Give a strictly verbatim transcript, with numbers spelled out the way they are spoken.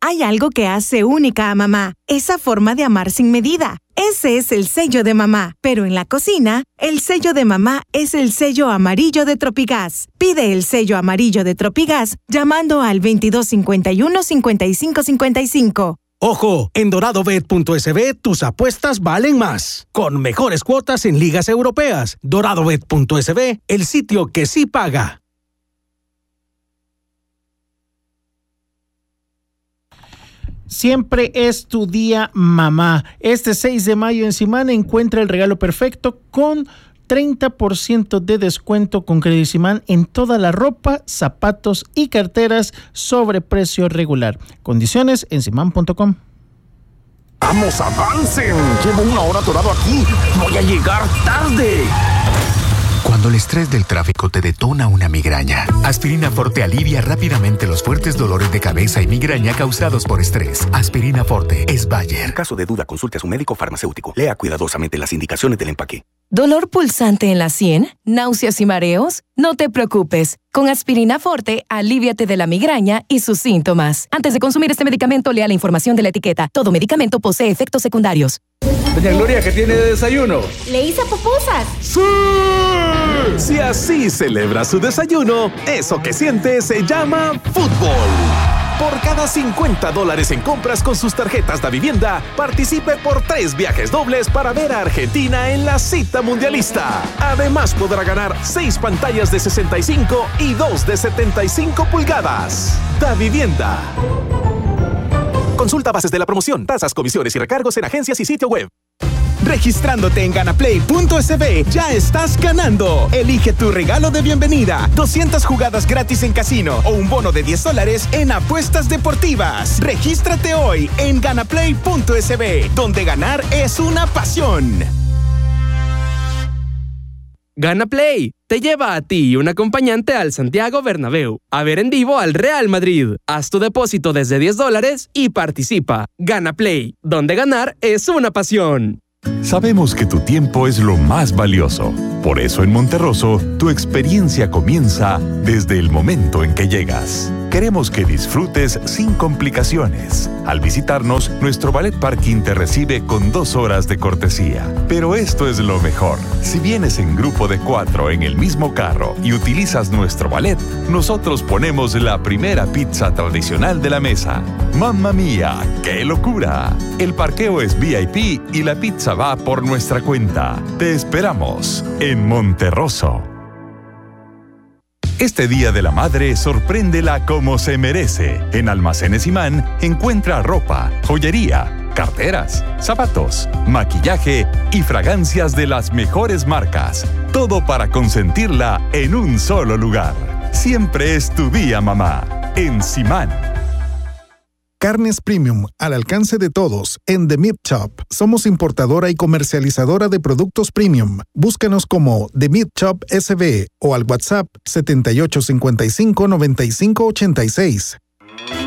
Hay algo que hace única a mamá, esa forma de amar sin medida. Ese es el sello de mamá. Pero en la cocina, el sello de mamá es el sello amarillo de Tropigas. Pide el sello amarillo de Tropigas llamando al veintidós cincuenta y uno, cincuenta y cinco cincuenta y cinco. ¡Ojo! En doradobet punto es be tus apuestas valen más. Con mejores cuotas en ligas europeas. doradobet punto es be, el sitio que sí paga. Siempre es tu día, mamá. Este seis de mayo en Simán encuentra el regalo perfecto con treinta por ciento de descuento con Crédito Simán en toda la ropa, zapatos y carteras sobre precio regular. Condiciones en simán punto com. ¡Vamos, avancen! Llevo una hora atorado aquí. ¡Voy a llegar tarde! Cuando el estrés del tráfico te detona una migraña, Aspirina Forte alivia rápidamente los fuertes dolores de cabeza y migraña causados por estrés. Aspirina Forte es Bayer. En caso de duda, consulte a su médico farmacéutico. Lea cuidadosamente las indicaciones del empaque. ¿Dolor pulsante en la sien? ¿Náuseas y mareos? No te preocupes. Con Aspirina Forte, alíviate de la migraña y sus síntomas. Antes de consumir este medicamento, lea la información de la etiqueta. Todo medicamento posee efectos secundarios. Doña Gloria, ¿qué tiene de desayuno? Le hice pupusas. ¡Sí! Si así celebra su desayuno, eso que siente se llama fútbol. Por cada cincuenta dólares en compras con sus tarjetas de vivienda, participe por tres viajes dobles para ver a Argentina en la cita mundialista. Además podrá ganar seis pantallas de sesenta y cinco y dos de setenta y cinco pulgadas. Da Vivienda. Consulta bases de la promoción, tasas, comisiones y recargos en agencias y sitio web. Registrándote en ganaplay punto es be, ya estás ganando. Elige tu regalo de bienvenida, doscientas jugadas gratis en casino o un bono de diez dólares en apuestas deportivas. Regístrate hoy en ganaplay punto es be, donde ganar es una pasión. GanaPlay te lleva a ti y un acompañante al Santiago Bernabéu a ver en vivo al Real Madrid. Haz tu depósito desde diez dólares y participa. GanaPlay, donde ganar es una pasión. Sabemos que tu tiempo es lo más valioso. Por eso en Monterroso, tu experiencia comienza desde el momento en que llegas. Queremos que disfrutes sin complicaciones. Al visitarnos, nuestro Ballet Parking te recibe con dos horas de cortesía. Pero esto es lo mejor. Si vienes en grupo de cuatro en el mismo carro y utilizas nuestro ballet, nosotros ponemos la primera pizza tradicional de la mesa. ¡Mamma mía! ¡Qué locura! El parqueo es V I P y la pizza va por nuestra cuenta. Te esperamos en Monterroso. Este Día de la Madre, sorpréndela como se merece. En Almacenes Imán encuentra ropa, joyería, carteras, zapatos, maquillaje y fragancias de las mejores marcas. Todo para consentirla en un solo lugar. Siempre es tu día, mamá. En Simán. Carnes Premium, al alcance de todos, en The Meat Shop. Somos importadora y comercializadora de productos premium. Búscanos como The Meat Shop S B o al WhatsApp setenta y ocho cincuenta y cinco noventa y cinco ochenta y seis.